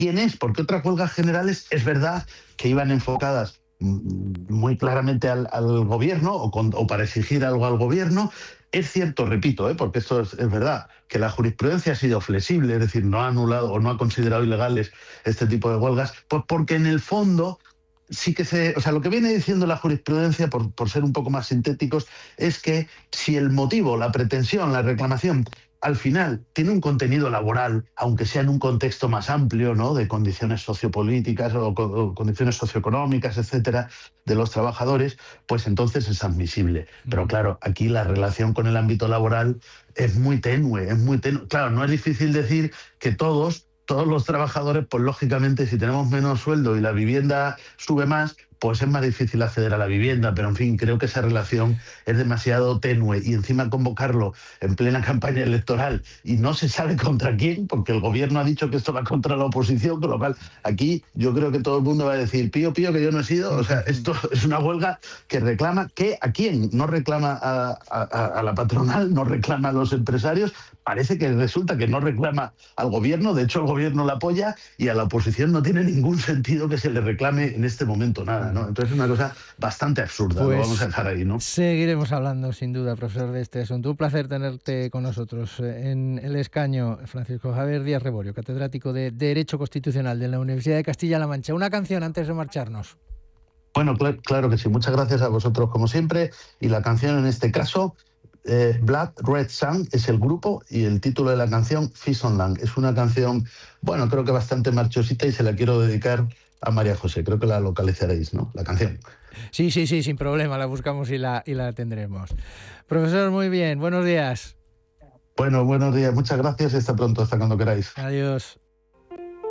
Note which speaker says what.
Speaker 1: quién es, porque otras huelgas generales es verdad que iban enfocadas muy claramente al gobierno o para exigir algo al gobierno. Es cierto, repito, porque esto es verdad, que la jurisprudencia ha sido flexible, es decir, no ha anulado o no ha considerado ilegales este tipo de huelgas, pues porque en el fondo sí que lo que viene diciendo la jurisprudencia, por ser un poco más sintéticos, es que si el motivo, la pretensión, la reclamación, al final tiene un contenido laboral, aunque sea en un contexto más amplio, ¿no?, de condiciones sociopolíticas o condiciones socioeconómicas, etcétera, de los trabajadores, pues entonces es admisible. Pero claro, aquí la relación con el ámbito laboral es muy tenue, es muy tenue. Claro, no es difícil decir que todos los trabajadores, pues lógicamente, si tenemos menos sueldo y la vivienda sube más, pues es más difícil acceder a la vivienda, pero en fin, creo que esa relación es demasiado tenue y encima convocarlo en plena campaña electoral y no se sabe contra quién, porque el gobierno ha dicho que esto va contra la oposición, con lo cual aquí yo creo que todo el mundo va a decir pío, pío, que yo no he sido. O sea, esto es una huelga que reclama, ¿qué? ¿A quién? No reclama a la patronal, no reclama a los empresarios, parece que resulta que no reclama al gobierno, de hecho el gobierno la apoya y a la oposición no tiene ningún sentido que se le reclame en este momento nada, ¿no? Entonces es una cosa bastante absurda,
Speaker 2: Pues
Speaker 1: lo vamos a dejar ahí, ¿no?
Speaker 2: seguiremos hablando, sin duda, profesor, de este asunto. Un placer tenerte con nosotros en el escaño, Francisco Javier Díaz Reborio, catedrático de Derecho Constitucional de la Universidad de Castilla-La Mancha. Una canción antes de marcharnos.
Speaker 1: Bueno, claro que sí. Muchas gracias a vosotros, como siempre. Y la canción en este caso, Blood Red Sun, es el grupo, y el título de la canción, Fish on Land. Es una canción, bueno, creo que bastante marchosita y se la quiero dedicar a María José. Creo que la localizaréis, ¿no?, la canción.
Speaker 2: Sí, sin problema. La buscamos y la tendremos. Profesor, muy bien. Buenos días.
Speaker 1: Bueno, buenos días. Muchas gracias y hasta pronto, hasta cuando queráis.
Speaker 2: Adiós.